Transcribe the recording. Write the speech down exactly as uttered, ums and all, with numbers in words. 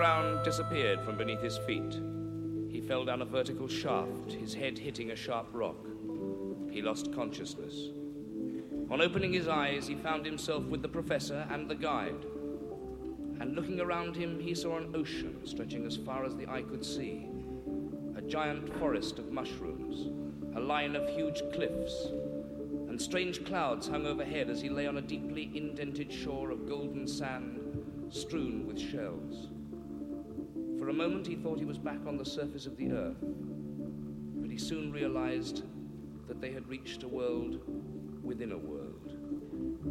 ground disappeared from beneath his feet. He fell down a vertical shaft, his head hitting a sharp rock. He lost consciousness. On opening his eyes, he found himself with the professor and the guide. And looking around him, he saw an ocean stretching as far as the eye could see. A giant forest of mushrooms, a line of huge cliffs, and strange clouds hung overhead as he lay on a deeply indented shore of golden sand strewn with shells. For a moment he thought he was back on the surface of the earth, but he soon realized that they had reached a world within a world.